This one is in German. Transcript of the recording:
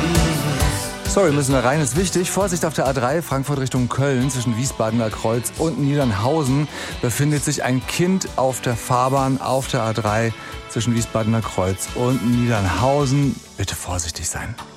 Sorry, müssen wir rein, ist wichtig. Vorsicht auf der A3, Frankfurt Richtung Köln, zwischen Wiesbadener Kreuz und Niedernhausen befindet sich ein Kind auf der Fahrbahn auf der A3 zwischen Wiesbadener Kreuz und Niedernhausen. Bitte vorsichtig sein.